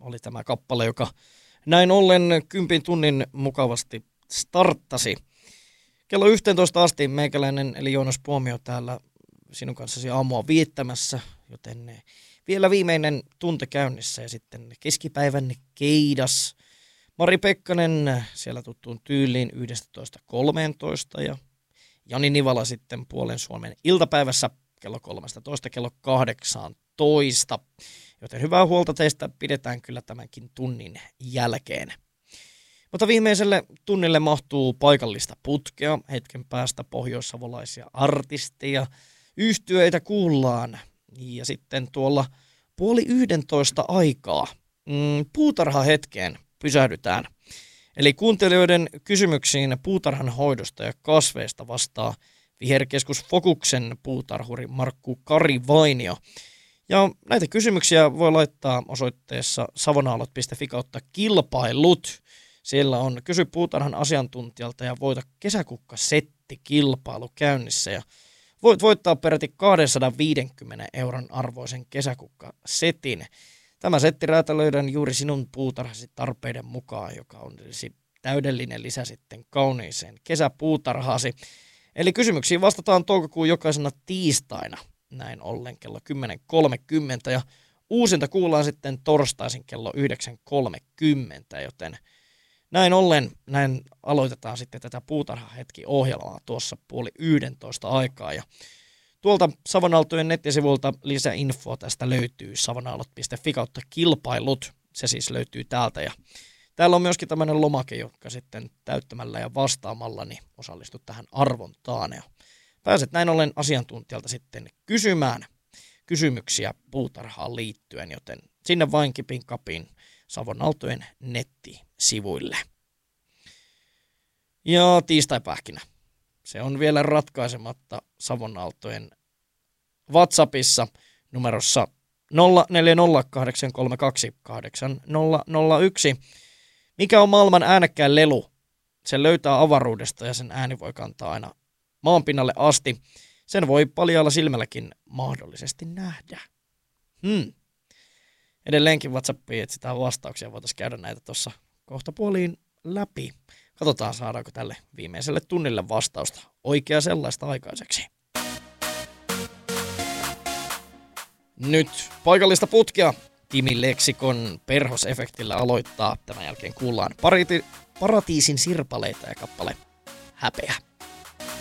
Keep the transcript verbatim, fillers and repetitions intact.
oli tämä kappale, joka näin ollen kympin tunnin mukavasti starttasi. Kello yhteentoista asti meikäläinen eli Joonas Puomio täällä sinun kanssasi aamua viettämässä, joten vielä viimeinen tunti käynnissä ja sitten keskipäivän keidas. Mari Pekkanen siellä tuttuun tyyliin yksitoista kolmetoista ja Jani Nivala sitten puolen Suomen iltapäivässä kello kolmetoista kello kahdeksantoista. Joten hyvää huolta teistä pidetään kyllä tämänkin tunnin jälkeen. Mutta viimeiselle tunnille mahtuu paikallista putkea, hetken päästä pohjoissavolaisia artisteja, yhtyeitä kuullaan ja sitten tuolla puoli yhdentoista aikaa mm, puutarha hetkeen pysähdytään. Eli kuuntelijoiden kysymyksiin puutarhan hoidosta ja kasveista vastaa Viherkeskus Fokuksen puutarhuri Markku Kari-Vainio. Ja näitä kysymyksiä voi laittaa osoitteessa savonaalot piste fi kautta kilpailut. Siellä on Kysy puutarhan asiantuntijalta ja voita kesäkukkasetti kilpailu käynnissä. Ja voit voittaa peräti kaksisataaviisikymmentä euron arvoisen kesäkukkasetin. Tämä setti räätälöidään juuri sinun puutarhasi tarpeiden mukaan, joka on täydellinen lisä sitten kauniiseen kesäpuutarhaasi. Eli kysymyksiin vastataan toukokuun jokaisena tiistaina, näin ollen kello kymmenen kolmekymmentä ja uusinta kuullaan sitten torstaisin kello yhdeksän kolmekymmentä, joten näin ollen näin aloitetaan sitten tätä puutarhahetki-ohjelmaa tuossa puoli yhdentoista aikaa ja tuolta Savonaaltojen nettisivuilta lisäinfoa tästä löytyy savonaalot piste fi kautta kilpailut, se siis löytyy täältä ja täällä on myöskin tämmöinen lomake, joka sitten täyttämällä ja vastaamalla niin osallistut tähän arvontaan ja pääset näin ollen asiantuntijalta sitten kysymään kysymyksiä puutarhaan liittyen, joten sinne vain kipin kapin Savonaaltojen nettisivuille. Ja tiistaipähkinä. Se on vielä ratkaisematta Savonaaltojen WhatsAppissa numerossa nolla neljä nolla kahdeksan kolme kaksi kahdeksan nolla nolla yksi. Mikä on maailman äänekkäin lelu? Se löytää avaruudesta ja sen ääni voi kantaa aina maanpinnalle asti. Sen voi paljaalla silmälläkin mahdollisesti nähdä. Hmm. Edelleenkin WhatsAppiin etsitään vastauksia. Voitaisiin käydä näitä tuossa kohta puoliin läpi. Katsotaan, saadaanko tälle viimeiselle tunnille vastausta oikea sellaista aikaiseksi. Nyt paikallista putkea Kimi Leksikon perhosefektillä aloittaa. Tämän jälkeen kuullaan pariti, Paratiisin sirpaleita ja kappale Häpeä.